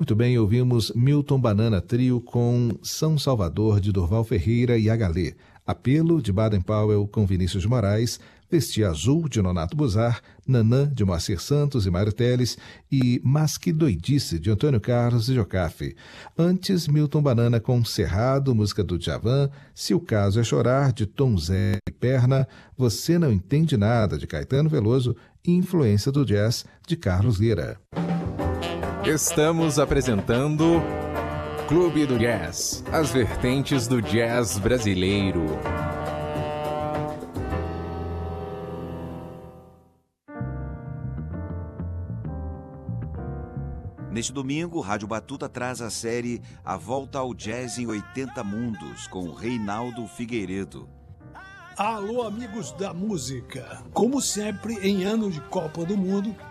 Muito bem, ouvimos Milton Banana Trio com São Salvador, de Durval Ferreira e Agalê. Apelo, de Baden Powell, com Vinícius de Moraes. Vestir Azul, de Nonato Buzar. Nanã, de Moacir Santos e Mário Teles. E Mas Que Doidice, de Antônio Carlos e Jocafe. Antes, Milton Banana com Cerrado, música do Djavan. Se o Caso é Chorar, de Tom Zé e Perna. Você Não Entende Nada, de Caetano Veloso. E Influência do Jazz, de Carlos Lira. Estamos apresentando Clube do Jazz, as vertentes do jazz brasileiro. Neste domingo, Rádio Batuta traz a série A Volta ao Jazz em 80 Mundos, com Reinaldo Figueiredo. Alô, amigos da música! Como sempre, em ano de Copa do Mundo,